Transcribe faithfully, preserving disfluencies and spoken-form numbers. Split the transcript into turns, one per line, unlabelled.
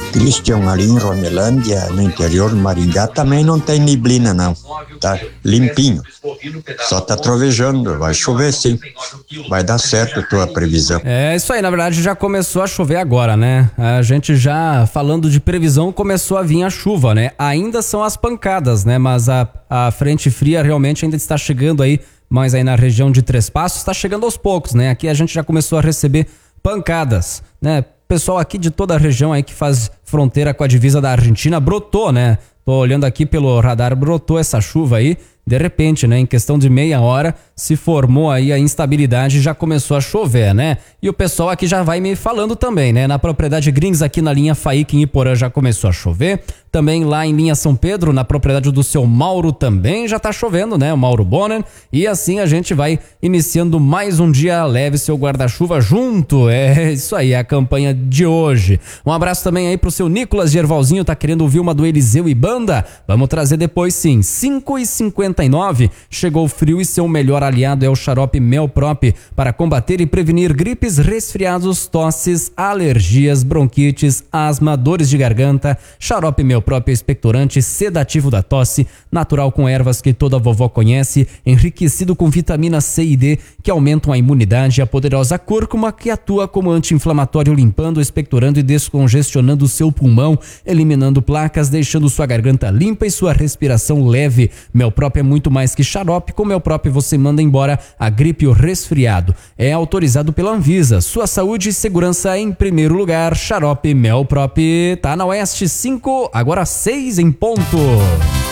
Christian, ali em Romelândia, no interior do Maringá, também não tem neblina não, tá limpinho, só tá trovejando, vai chover sim, vai dar certo a tua previsão.
É isso aí, na verdade já começou a chover agora, né? A gente já falando de previsão, começou a vir a chuva, né? Ainda são as pancadas, né? Mas a, a frente fria realmente ainda está chegando aí, mas aí na região de Três Passos está chegando aos poucos, né? Aqui a gente já começou a receber pancadas, né? Pessoal aqui de toda a região aí que faz fronteira com a divisa da Argentina brotou, né? Tô olhando aqui pelo radar, brotou essa chuva aí. De repente, né, em questão de meia hora, se formou aí a instabilidade e já começou a chover, né? E o pessoal aqui já vai me falando também, né? Na propriedade Grins, aqui na linha Faíque, em Iporã, já começou a chover. Também lá em linha São Pedro, na propriedade do seu Mauro, também já tá chovendo, né? O Mauro Bonner. E assim a gente vai iniciando mais um dia leve, seu guarda-chuva junto. É isso aí, a campanha de hoje. Um abraço também aí pro seu Nicolas Gervalzinho, tá querendo ouvir uma do Eliseu e Banda? Vamos trazer depois sim. cinco e cinquenta e nove, chegou o frio e seu melhor aliado é o xarope Melprop para combater e prevenir gripes, resfriados, tosses, alergias, bronquites, asma, dores de garganta. Xarope Melprop é expectorante, sedativo da tosse, natural com ervas que toda vovó conhece, enriquecido com vitamina C e D que aumentam a imunidade, e a poderosa cúrcuma que atua como anti-inflamatório, limpando, expectorando e descongestionando o seu pulmão, eliminando placas, deixando sua garganta limpa e sua respiração leve. Melprop é muito mais que xarope, com Melprop você manda embora a gripe e o resfriado. É autorizado pela Anvisa. Sua saúde e segurança em primeiro lugar. Xarope Melprop. Tá na Oeste cinco, agora seis em ponto.